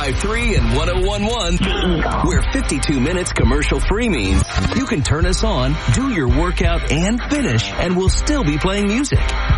95.3 and 101.1, where 52 minutes commercial-free means you can turn us on, do your workout, and finish, and we'll still be playing music.